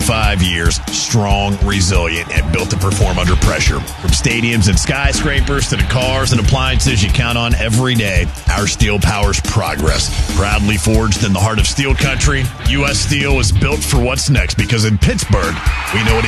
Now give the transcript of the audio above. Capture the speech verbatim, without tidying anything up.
seventy-five years, strong, resilient, and built to perform under pressure. From stadiums and skyscrapers to the cars and appliances you count on every day, our steel powers progress. Proudly forged in the heart of steel country, U S Steel is built for what's next because in Pittsburgh, we know what it